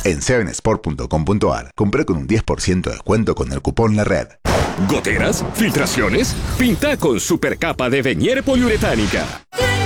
en 7sport.com.ar. Compré con un 10% de descuento con el cupón La Red. ¿Goteras? ¿Filtraciones? Pinta con supercapa de Venier poliuretánica.